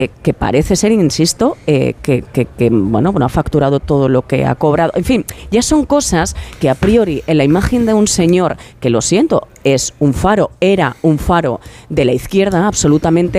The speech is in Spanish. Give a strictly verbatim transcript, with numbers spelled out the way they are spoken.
que parece ser, insisto, eh, que, que, que bueno, bueno, ha facturado todo lo que ha cobrado. En fin, ya son cosas que a priori en la imagen de un señor, que lo siento, es un faro, era un faro de la izquierda absolutamente,